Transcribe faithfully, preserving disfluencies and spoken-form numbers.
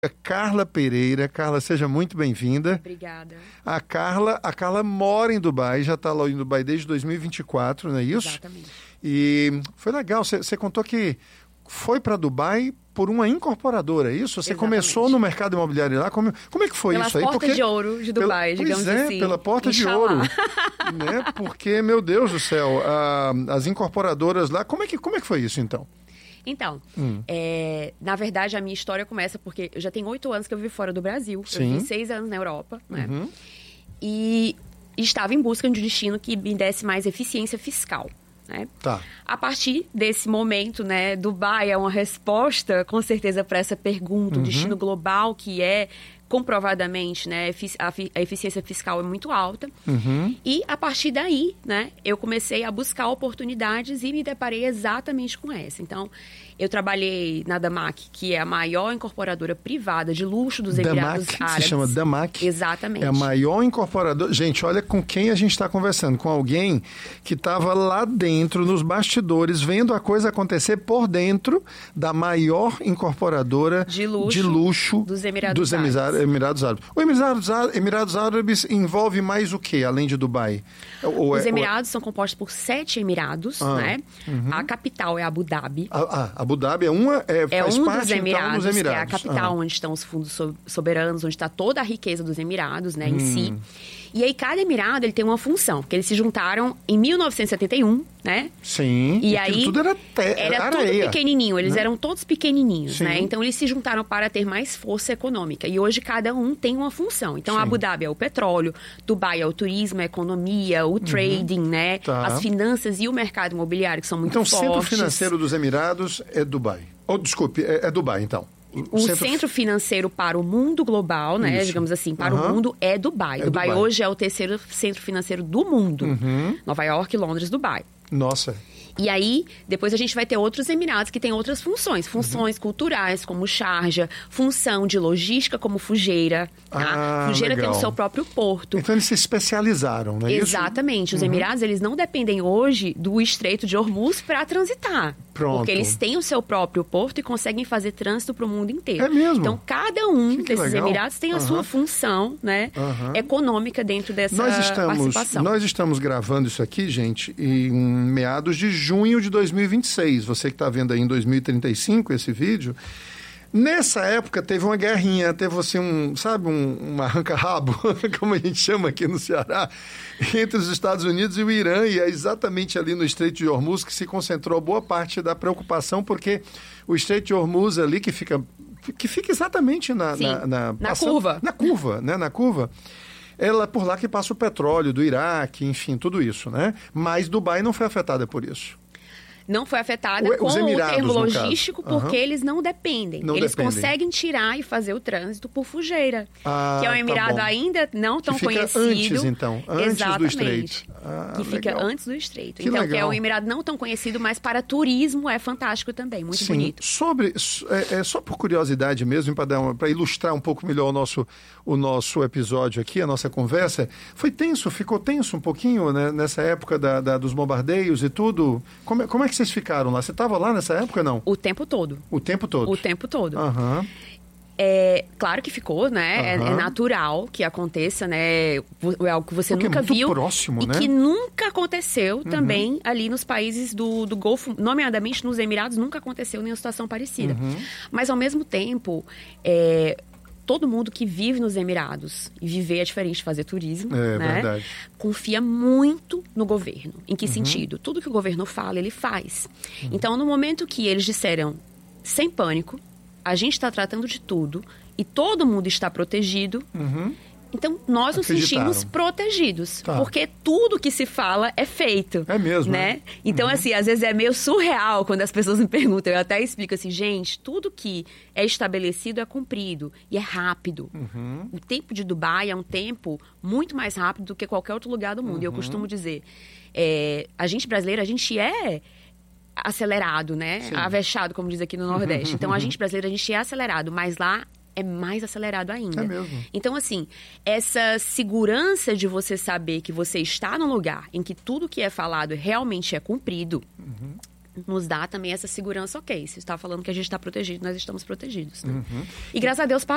Carla Pereira. Carla, seja muito bem-vinda. Obrigada. A Carla, a Carla mora em Dubai, já está lá em Dubai desde dois mil e vinte e quatro, não é isso? Exatamente. E foi legal, você contou que foi para Dubai por uma incorporadora, é isso? Você Exatamente. Começou no mercado imobiliário lá, como, como é que foi Pelas isso aí? portas Porque, de ouro de Dubai, pela, digamos pois é, assim. pela porta Inshallah. de ouro. Né? Porque, meu Deus do céu, a, as incorporadoras lá, como é, que, como é que foi isso então? Então, Hum. é, na verdade, a minha história começa porque eu já tenho oito anos que eu vivi fora do Brasil. Sim. Eu vivi seis anos na Europa, né? Uhum. E estava em busca de um destino que me desse mais eficiência fiscal, né? Tá. A partir desse momento, né, Dubai é uma resposta, com certeza, para essa pergunta, Uhum. o destino global que é comprovadamente, né, a eficiência fiscal é muito alta. Uhum. E a partir daí, né, eu comecei a buscar oportunidades e me deparei exatamente com essa. Então, eu trabalhei na Damac, que é a maior incorporadora privada de luxo dos Emirados Damac, Árabes. se chama Damac. Exatamente. É a maior incorporadora. Gente, olha com quem a gente está conversando. Com alguém que estava lá dentro, nos bastidores, vendo a coisa acontecer por dentro da maior incorporadora de luxo, de luxo dos Emirados dos Árabes. Emirados Árabes. O Emirados, Emirados Árabes envolve mais o quê, além de Dubai? Ou Os é, Emirados ou... são compostos por sete Emirados, ah, né? Uhum. A capital é Abu Dhabi. Ah, Abu Dhabi é uma, é, É faz um parte, dos Emirados, então, dos Emirados. que é a capital ah. onde estão os fundos soberanos, onde está toda a riqueza dos Emirados, né, hum. em si. E aí, cada Emirado, ele tem uma função, porque eles se juntaram em mil novecentos e setenta e um, né? Sim. E, e aí, tudo era, te... era tudo areia, pequenininho, eles né? eram todos pequenininhos, Sim. né? Então, eles se juntaram para ter mais força econômica. E hoje, cada um tem uma função. Então, Sim. Abu Dhabi é o petróleo, Dubai é o turismo, a economia, o trading, né? Tá. As finanças e o mercado imobiliário, que são muito então, fortes. Então, o centro financeiro dos Emirados é Dubai. Oh, desculpe, é, é Dubai, então. O, o centro... centro financeiro para o mundo global, né, Isso. digamos assim, para uhum. o mundo é Dubai. É Dubai, Dubai hoje é o terceiro centro financeiro do mundo. Uhum. Nova York, Londres, Dubai. Nossa. E aí, depois a gente vai ter outros Emirados que têm outras funções. Funções uhum. culturais, como Sharjah. Função de logística, como Fujairah. Tá? Ah, Fujairah legal. tem o seu próprio porto. Então, eles se especializaram, não é Exatamente. isso? Os uhum. Emirados, eles não dependem hoje do Estreito de Hormuz para transitar. Pronto. Porque eles têm o seu próprio porto e conseguem fazer trânsito para o mundo inteiro. É mesmo? Então, cada um que desses legal. Emirados tem a uhum. sua função, né, uhum. econômica dentro dessa nós estamos, participação. Nós estamos gravando isso aqui, gente, em meados de junho de dois mil e vinte e seis. Você que está vendo aí em dois mil e trinta e cinco esse vídeo. Nessa época teve uma guerrinha, teve assim um, sabe, um, um arranca-rabo, como a gente chama aqui no Ceará, entre os Estados Unidos e o Irã, e é exatamente ali no Estreito de Hormuz que se concentrou boa parte da preocupação, porque o Estreito de Hormuz ali que fica, que fica exatamente na, Sim, na, na, na passando, curva. Na curva, né, na curva. É lá por lá que passa o petróleo do Iraque, enfim, tudo isso, né? Mas Dubai não foi afetada por isso. Não foi afetada o, com o termo logístico, uhum. porque eles não dependem. Não eles dependem. conseguem tirar e fazer o trânsito por Fujairah, ah, que é um emirado tá ainda não tão que fica conhecido. antes, então, antes Exatamente. do Estreito. Ah, que fica legal. antes do Estreito. Que então, legal. que é um emirado não tão conhecido, mas para turismo é fantástico também, muito Sim. bonito. Sobre, é, é, só por curiosidade mesmo, para ilustrar um pouco melhor o nosso, o nosso episódio aqui, a nossa conversa, foi tenso, ficou tenso um pouquinho, né, nessa época da, da, dos bombardeios e tudo? Como, como é que vocês ficaram lá? Você estava lá nessa época, não? O tempo todo. O tempo todo? O tempo todo. Aham. Uhum. É, claro que ficou, né? Uhum. É, é natural que aconteça, né? É algo que você Porque nunca é muito viu. próximo, e né? que nunca aconteceu uhum. também ali nos países do, do Golfo, nomeadamente nos Emirados, nunca aconteceu nenhuma situação parecida. Uhum. Mas, ao mesmo tempo, é, todo mundo que vive nos Emirados, e viver é diferente de fazer turismo, é, né? Verdade. Confia muito no governo. Em que uhum. sentido? Tudo que o governo fala, ele faz. Uhum. Então, no momento que eles disseram, sem pânico, a gente está tratando de tudo e todo mundo está protegido, uhum. então nós nos sentimos protegidos. Tá. Porque tudo que se fala é feito. É mesmo, né? né? Então, uhum. assim, às vezes é meio surreal quando as pessoas me perguntam. Eu até explico assim, gente, tudo que é estabelecido é cumprido e é rápido. Uhum. O tempo de Dubai é um tempo muito mais rápido do que qualquer outro lugar do mundo. Uhum. E eu costumo dizer, é, a gente brasileira, a gente é acelerado, né? Sim. Avexado, como diz aqui no Nordeste. Então, a gente brasileira, a gente é acelerado, mas lá é mais acelerado ainda. É mesmo. Então, assim, essa segurança de você saber que você está num lugar em que tudo que é falado realmente é cumprido, uhum. nos dá também essa segurança, ok, você está falando que a gente está protegido, nós estamos protegidos. Né? Uhum. E graças a Deus